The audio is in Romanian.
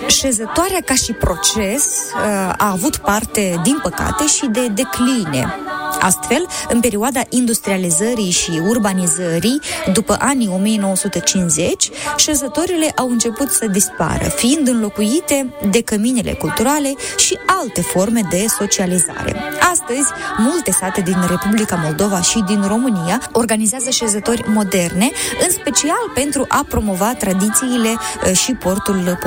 Șezătoarea ca și proces a avut parte, din păcate, și de decline. Astfel, în perioada industrializării și urbanizării, după anii 1950, șezătorile au început să dispară, fiind înlocuite de căminele culturale și alte forme de socializare. Astăzi, multe sate din Republica Moldova și din România organizează șezători moderne, în special pentru a promova tradițiile și portul